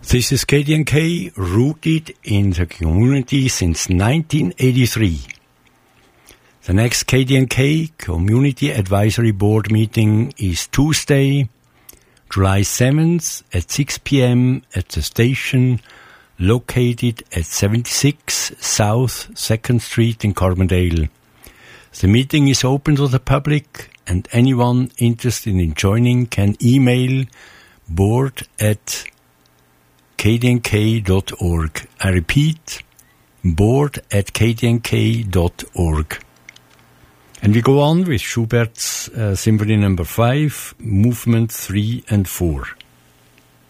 This is KDNK, rooted in the community since 1983. The next KDNK Community Advisory Board meeting is Tuesday, July 7th at 6 p.m. at the station located at 76 South 2nd Street in Carbondale. The meeting is open to the public, and anyone interested in joining can email board@kdnk.org. I repeat, board@kdnk.org. And we go on with Schubert's Symphony No. 5, Movement 3 and 4.